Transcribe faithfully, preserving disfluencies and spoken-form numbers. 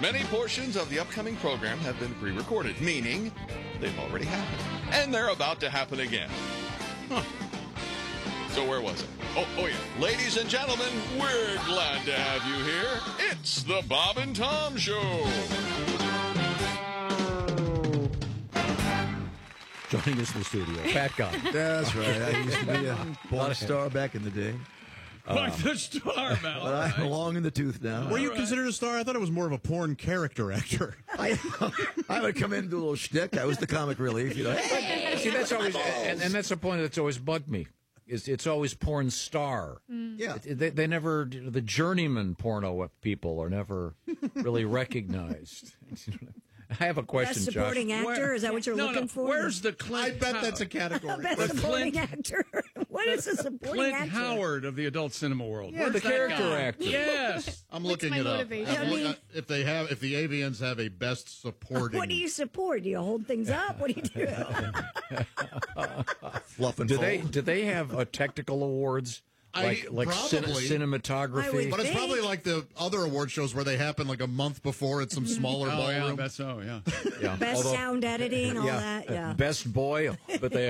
Many portions of the upcoming program have been pre-recorded, meaning they've already happened. And they're about to happen again. Huh. So where was it? Oh, oh yeah. Ladies and gentlemen, we're glad to have you here. It's the Bob and Tom Show. Joining us in the studio, Fat Guy. That's right. I used to be a porn star back in the day. Like the star, Mel. But I'm long in the tooth now. Were you right. considered a star? I thought it was more of a porn character actor. I, I would come in and do a little shtick. I was the comic relief, you know. But, see, that's always, and, and that's the point that's always bugged me. Is it's always porn star. Mm. Yeah, it, they, they never the journeyman porno people are never really recognized. I have a question, Best supporting Josh. actor? Where, is that what you're no, looking no, for? Where's the Clint? I bet How- that's a category. Best The supporting Clint- actor. What is a supporting Clint actor? Howard of the adult cinema world. Yeah, Where's the that character guy? actor. Yes. I'm What's looking my it up. motivation? I'm I look- mean- if they have, if the Avians have a best supporting, What do you support? Do you hold things up? What do you do? fluff and Do fold. they do they have uh, technical awards I- like like cin- probably. cinematography? I would But it's think. probably like the other award shows where they happen like a month before at some smaller Oh, yeah, I ballroom. bet so, yeah. yeah. Best Although- sound editing, all yeah, that. uh, Yeah. best boy, but they